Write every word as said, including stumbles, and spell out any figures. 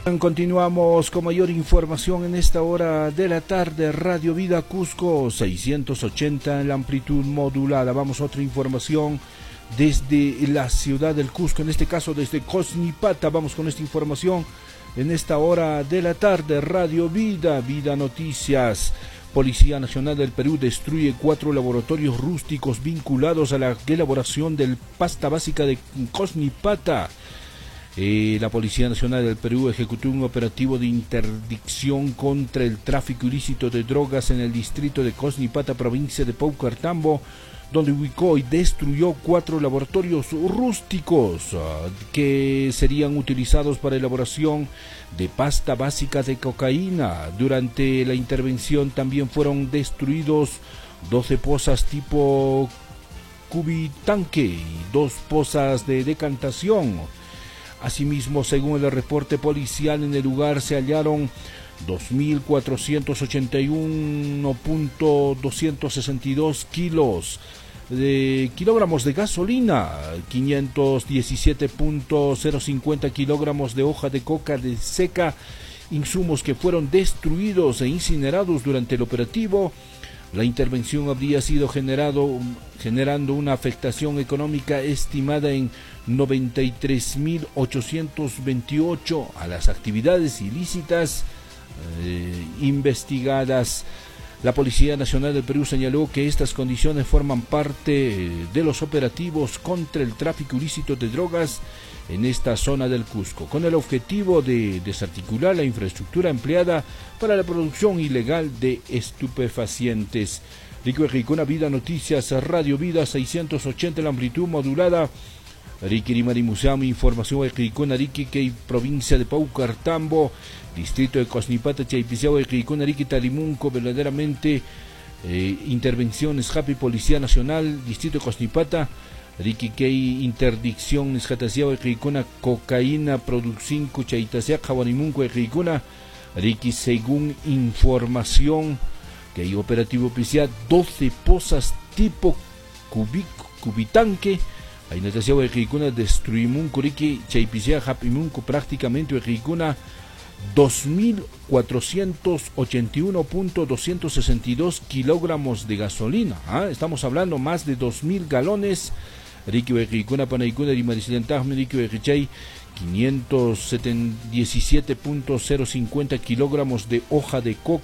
Continuamos con mayor información en esta hora de la tarde. Radio Vida Cusco seiscientos ochenta en la amplitud modulada. Vamos a otra información desde la ciudad del Cusco, en este caso desde Cosnipata. Vamos con esta información en esta hora de la tarde. Radio Vida, Vida Noticias. Policía Nacional del Perú destruye cuatro laboratorios rústicos vinculados a la elaboración del pasta básica de Cosnipata. Eh, la Policía Nacional del Perú ejecutó un operativo de interdicción contra el tráfico ilícito de drogas en el distrito de Cosnipata, provincia de Paucartambo, donde ubicó y destruyó cuatro laboratorios rústicos uh, que serían utilizados para elaboración de pasta básica de cocaína. Durante la intervención también fueron destruidos doce pozas tipo cubitanque y dos pozas de decantación. Asimismo, según el reporte policial, en el lugar se hallaron dos mil cuatrocientos ochenta y uno punto doscientos sesenta y dos kilos de kilogramos de gasolina, quinientos diecisiete punto cero cincuenta kilogramos de hoja de coca de seca, insumos que fueron destruidos e incinerados durante el operativo. La intervención habría sido generado, generando una afectación económica estimada en noventa y tres mil ochocientos veintiocho a las actividades ilícitas eh, investigadas. La Policía Nacional del Perú señaló que estas condiciones forman parte de los operativos contra el tráfico ilícito de drogas en esta zona del Cusco, con el objetivo de desarticular la infraestructura empleada para la producción ilegal de estupefacientes. Rico Ricona Vida Noticias, Radio Vida seiscientos ochenta, la amplitud modulada. Riquiri Marimusami, información de Ricona Riqui, provincia de Paucartambo, distrito de Cosnipata, Chaypisiao, Ricona Riqui, Talimunco, verdaderamente eh, intervenciones Happy Policía Nacional, distrito de Cosnipata. Riqui Kei interdicción Niscatasiao Ricuna cocaína producción Cuchaitasia Jawanimunco Ricuna Riqui según información que hay operativo oficial doce pozas tipo cubico, cubitanque hay notasiao Ricuna destruimunco Riqui Chaipisia Japimunco prácticamente Ricuna dos mil cuatrocientos ochenta y uno punto doscientos sesenta y dos kilogramos de gasolina. ¿Ah? Estamos hablando más de dos mil galones. Riqui Ricuna Panaicuna y Maricilantagme Riqui Richay quinientos diecisiete punto cero cincuenta kilogramos de hoja de coca.